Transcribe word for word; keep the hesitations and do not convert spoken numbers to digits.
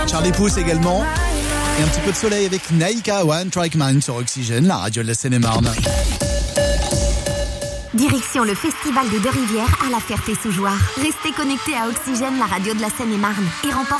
Charlie Puth également. Et un petit peu de soleil avec Naika One Track Mind sur Oxygène, la radio de la Seine-et-Marne. Direction le festival de Deux-Rivières à La Ferté-sous-Jouarre. Restez connectés à Oxygène, la radio de la Seine-et-Marne, et remportez